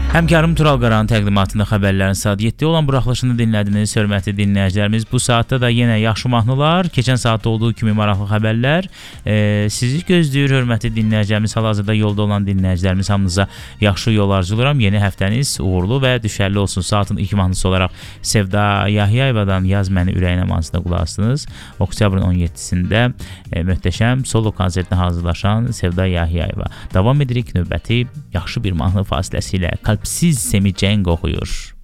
Həmkarım Tural Qaranın təqdimatında xəbərlərin saat 7 olan buraxılışını dinlədiniz, hörmətli dinləyicilərimiz. Bu saatda da yenə yaxşı mahnılar, keçən saatda olduğu kimi maraqlı xəbərlər sizi gözləyir, hörmətli dinləyicilərimiz. Hal-hazırda yolda olan dinləyicilərimiz, hamınıza yaxşı yol arzulayıram. Yeni həftəniz uğurlu və düşərli olsun. Saatın ilk mahnısı olaraq Sevda Yahyayevadan Yaz Məni Ürəyinə mahnısına qulaq asdınız. Oktyabrın 17-sində möhtəşəm solo konsertinə hazırlaşan Sevda Yahyayeva. Davam edirik növbəti yaxşı bir mahnı fasiləsi ilə. Kalpsiz Semi Cenk oxuyur.